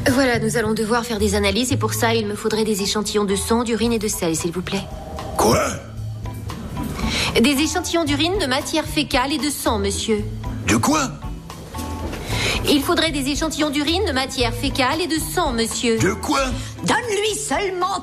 Voilà, nous allons devoir faire des analyses et pour ça, il me faudrait des échantillons de sang, d'urine et de sel, s'il vous plaît. Quoi? Des échantillons d'urine, de matière fécale et de sang, monsieur. De quoi? Il faudrait des échantillons d'urine, de matière fécale et de sang, monsieur. De quoi? Donne-lui seulement